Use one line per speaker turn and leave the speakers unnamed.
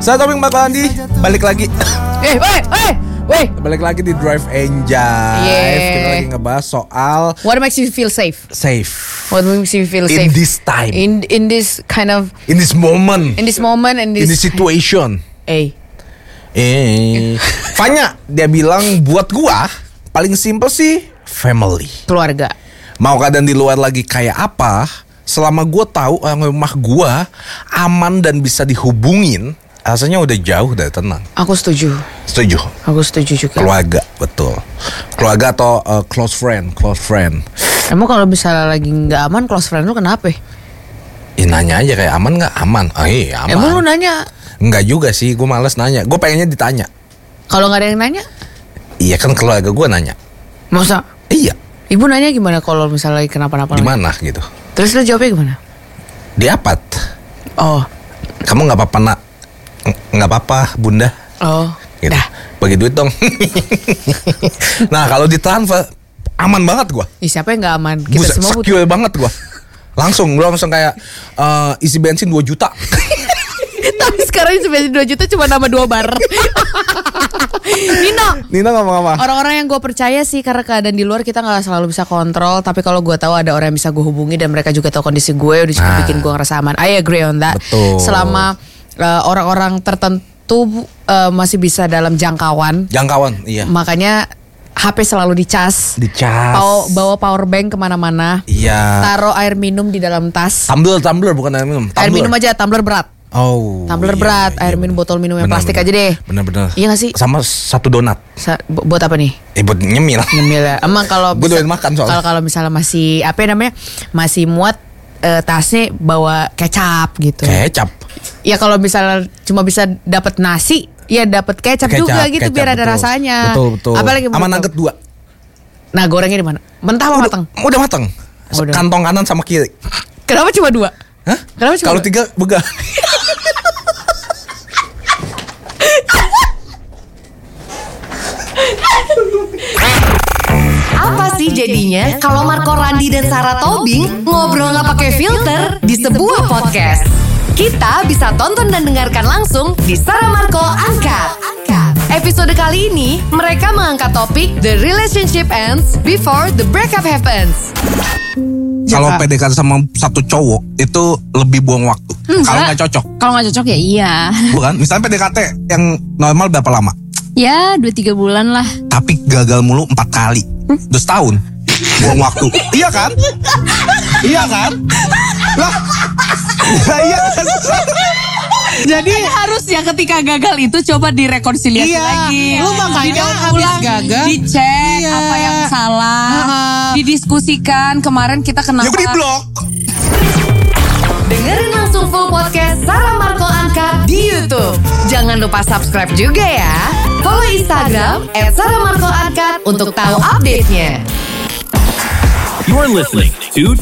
Saya Tobing Marco Andi, balik lagi.
Weh.
Balik lagi di Drive and Jive. Kita lagi ngebahas soal
what makes you feel safe? What makes you feel safe?
In this time.
In this kind of.
In this moment.
In this
situation. Fanya, dia bilang buat gua paling simple sih family.
Keluarga.
Mau keadaan di luar lagi kayak apa, selama gua tahu rumah gua aman dan bisa dihubungin, rasanya udah jauh dari tenang.
Aku setuju. Aku setuju juga.
Keluarga, betul. Keluarga atau close friend.
Emang kalau misalnya lagi nggak aman, close friend lu kenapa?
Nanya aja kayak aman nggak? Aman. Aman.
Emang lu nanya?
Enggak juga sih, gue males nanya. Gue pengennya ditanya.
Kalau nggak ada yang nanya?
Iya kan keluarga gue nanya.
Masa?
Iya.
Ibu nanya gimana kalau misalnya lagi kenapa-napa?
Gimana gitu?
Terus lu jawabnya gimana?
Diapat.
Oh.
Kamu nggak apa-apa nak? Nggak apa-apa bunda.
Oh.
Gitu.
Dah.
Bagi duit dong. Nah kalau ditransfer aman banget gue.
Siapa yang nggak aman? Kita semua butuh.
Secure banget gue. Langsung kayak isi bensin 2 juta.
Tapi sekarang isi bensin 2 juta cuma nama 2 bar.
Nino ngomong apa?
Orang-orang yang gue percaya sih, karena keadaan di luar kita gak selalu bisa kontrol. Tapi kalau gue tahu ada orang yang bisa gue hubungi dan mereka juga tahu kondisi gue, udah cukup bikin gue ngerasa aman. I agree on that.
Betul.
Selama orang-orang tertentu masih bisa dalam jangkauan,
iya.
makanya HP selalu dicas. Bawa power bank kemana-mana.
Iya.
Taruh air minum di dalam tas.
Tumbler bukan air minum.
Air minum aja, tumbler berat.
Oh.
Tumbler berat, air minum, botol minum yang plastik aja deh.
Bener.
Iya gak sih?
Sama 1 donat.
Buat apa nih?
Buat nyemil
ya. Emang kalau
gue doyan makan soalnya.
Kalau misalnya masih masih muat, tasnya bawa kecap gitu.
Kecap.
Ya kalau misalnya cuma bisa dapat nasi, ya dapat kecap juga gitu, biar ada rasanya.
Betul.
Apalagi
sama nugget 2.
Nah, gorengnya di mana? Mentah apa matang?
Udah matang. Kantong kanan sama kiri.
Kenapa cuma 2?
Hah? Kalau 3 begah.
Apa sih jadinya kalau Marco Randi dan Sarah Tobing ngobrol nggak pakai filter di sebuah podcast? Kita bisa tonton dan dengarkan langsung di Sarah Marco Angkat. Episode kali ini mereka mengangkat topik The Relationship Ends Before the Breakup Happens.
Kalau PDKT sama satu cowok itu lebih buang waktu. Kalau nggak cocok.
Kalau nggak cocok ya iya.
Bukan? Misalnya PDKT yang normal berapa lama?
Ya 2-3 bulan lah.
Tapi gagal mulu 4 kali. Udah setahun. Buang waktu. Iya kan? Lah. Iya kan?
Jadi harus ya ketika gagal itu coba direkonsiliasi lagi.
Lu makanya habis gagal
dicek apa yang salah, didiskusikan. Kemarin kita kenapa?
Ya di blok.
Dengerin langsung full podcast Sarah Marco Angkat di YouTube. Jangan lupa subscribe juga ya. Follow Instagram @sarahmarcoangkat untuk tahu update-nya.
You're listening to